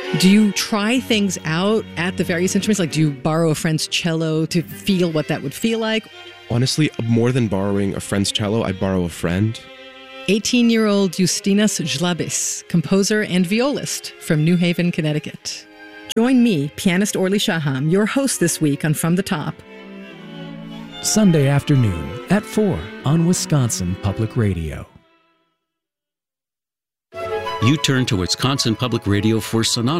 Do you try things out at the various instruments? Like, do you borrow a friend's cello to feel what that would feel like? Honestly, more than borrowing a friend's cello, I borrow a friend. 18-year-old Justinas Žlabis, composer and violist from New Haven, Connecticut. Join me, pianist Orly Shaham, your host this week on From the Top. Sunday afternoon at 4 on Wisconsin Public Radio. You turn to Wisconsin Public Radio for Sonata